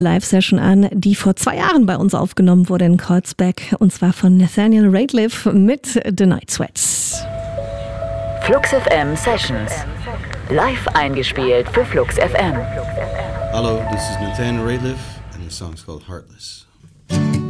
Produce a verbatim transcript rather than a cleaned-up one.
Live-Session an, die vor zwei Jahren bei uns aufgenommen wurde in Kreuzberg, und zwar von Nathaniel Rateliff mit The Night Sweats. Flux F M Sessions. Live eingespielt für Flux F M. Hello, this is Nathaniel Rateliff and the song's called Heartless.